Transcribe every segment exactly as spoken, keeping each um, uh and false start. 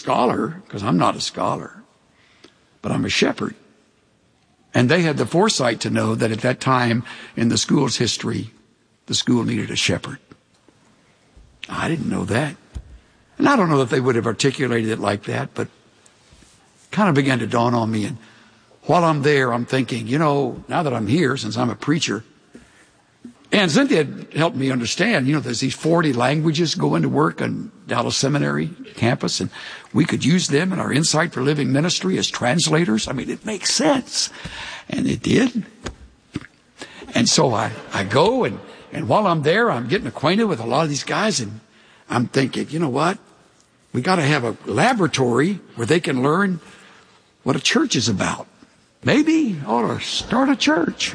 scholar, because I'm not a scholar, but I'm a shepherd. And they had the foresight to know that at that time in the school's history, the school needed a shepherd. I didn't know that. And I don't know that they would have articulated it like that, but it kind of began to dawn on me. And while I'm there, I'm thinking, you know, now that I'm here, since I'm a preacher, and Cynthia helped me understand, you know, there's these forty languages going to work on Dallas Seminary campus, and we could use them in our Insight for Living ministry as translators. I mean, it makes sense. And it did. And so I, I go, and, and while I'm there, I'm getting acquainted with a lot of these guys, and I'm thinking, you know what? We got to have a laboratory where they can learn what a church is about. Maybe I ought to start a church.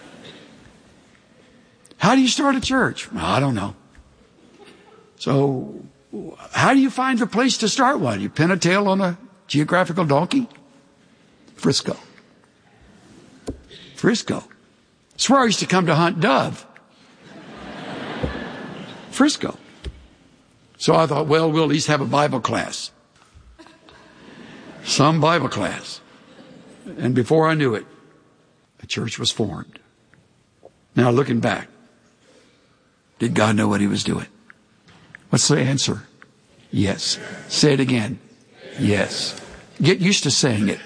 How do you start a church? Well, I don't know. So how do you find the place to start one? You pin a tail on a geographical donkey? Frisco. Frisco. That's where I used to come to hunt dove. Frisco. So I thought, well, we'll at least have a Bible class. Some Bible class. And before I knew it, a church was formed. Now looking back, did God know what he was doing? What's the answer? Yes. Say it again. Yes. Get used to saying it.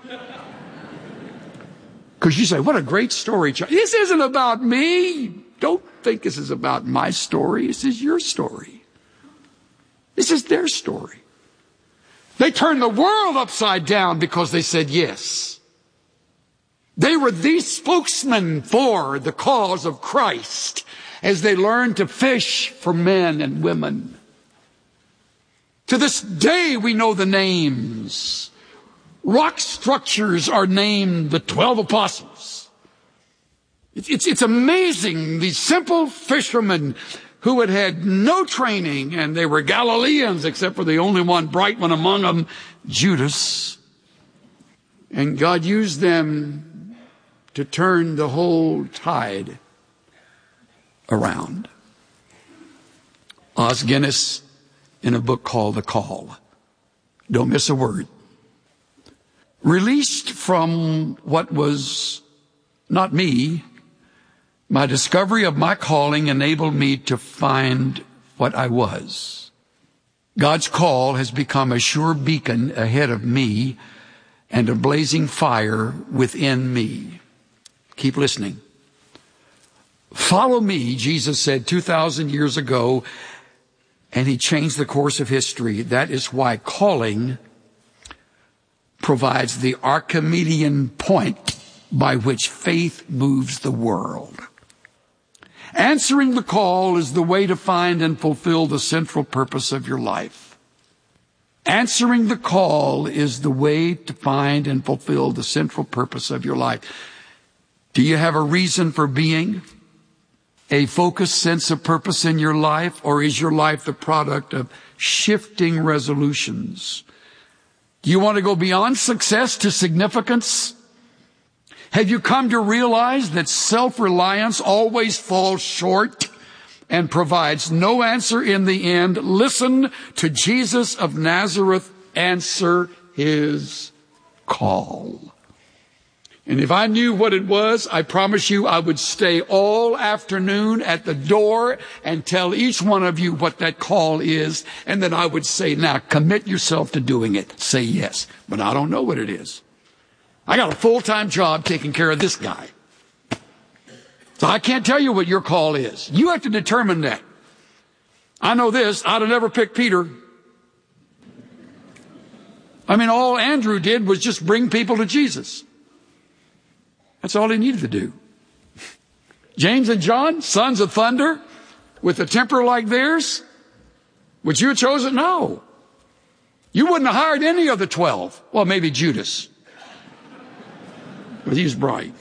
Because you say, what a great story. This isn't about me. Don't think this is about my story. This is your story. This is their story. They turned the world upside down because they said yes. They were the spokesman for the cause of Christ as they learned to fish for men and women. To this day, we know the names. Rock structures are named the twelve apostles. It's, it's, it's amazing. These simple fishermen who had had no training, and they were Galileans, except for the only one bright one among them, Judas. And God used them to turn the whole tide around. Os Guinness, in a book called The Call, don't miss a word, released from what was not me. My discovery of my calling enabled me to find what I was. God's call has become a sure beacon ahead of me and a blazing fire within me. Keep listening. Follow me, Jesus said two thousand years ago, and he changed the course of history. That is why calling provides the Archimedean point by which faith moves the world. Answering the call is the way to find and fulfill the central purpose of your life. Answering the call is the way to find and fulfill the central purpose of your life. Do you have a reason for being? A focused sense of purpose in your life? Or is your life the product of shifting resolutions? Do you want to go beyond success to significance? Have you come to realize that self-reliance always falls short and provides no answer in the end? Listen to Jesus of Nazareth answer his call. And if I knew what it was, I promise you I would stay all afternoon at the door and tell each one of you what that call is. And then I would say, now commit yourself to doing it. Say yes. But I don't know what it is. I got a full-time job taking care of this guy. So I can't tell you what your call is. You have to determine that. I know this. I'd have never picked Peter. I mean, all Andrew did was just bring people to Jesus. That's all he needed to do. James and John, sons of thunder, with a temper like theirs, would you have chosen? No. You wouldn't have hired any of the twelve. Well, maybe Judas. But he's bright.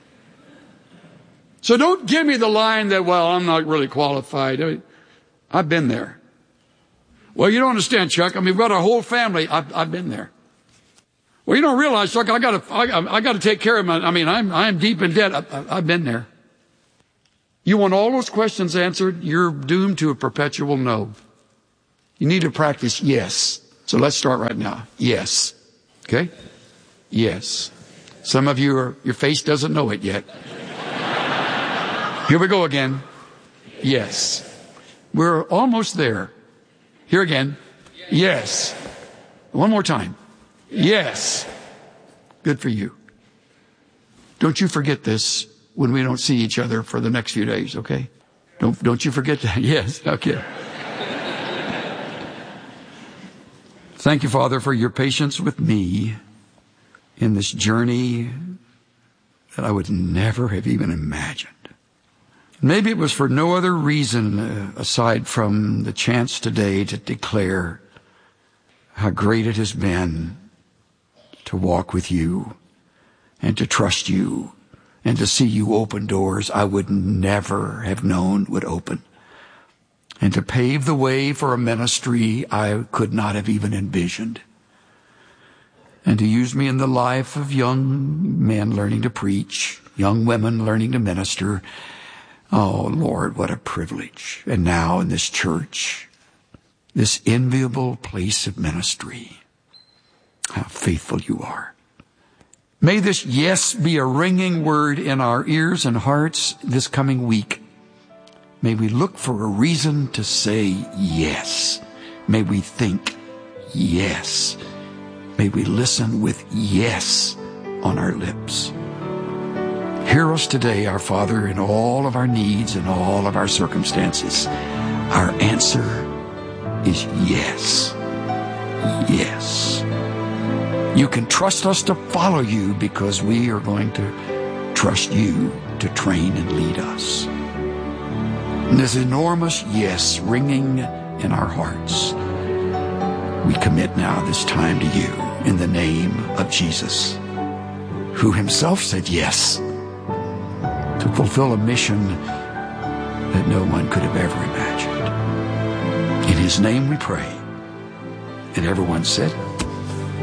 So don't give me the line that, well, I'm not really qualified. I mean, I've been there. Well, you don't understand, Chuck. I mean, we've got a whole family. I've, I've been there. Well, you don't realize, Chuck, I got to, I, I got to take care of my, I mean, I'm, I'm deep in debt. I, I, I've been there. You want all those questions answered, you're doomed to a perpetual no. You need to practice yes. So let's start right now. Yes. Okay? Yes. Some of you are, your face doesn't know it yet. Here we go again. Yes. We're almost there. Here again. Yes. One more time. Yes. Good for you. Don't you forget this when we don't see each other for the next few days, okay? Don't, don't you forget that. Yes. Okay. Thank you, Father, for your patience with me in this journey that I would never have even imagined. Maybe it was for no other reason uh, aside from the chance today to declare how great it has been to walk with you and to trust you and to see you open doors I would never have known would open, and to pave the way for a ministry I could not have even envisioned, and to use me in the life of young men learning to preach, young women learning to minister. Oh, Lord, what a privilege. And now in this church, this enviable place of ministry, how faithful you are. May this yes be a ringing word in our ears and hearts this coming week. May we look for a reason to say yes. May we think yes. May we listen with yes on our lips. Hear us today, our Father, in all of our needs and all of our circumstances. Our answer is yes. Yes. You can trust us to follow you because we are going to trust you to train and lead us. And this enormous yes ringing in our hearts, we commit now this time to you in the name of Jesus, who himself said yes to fulfill a mission that no one could have ever imagined. In his name we pray. And everyone said,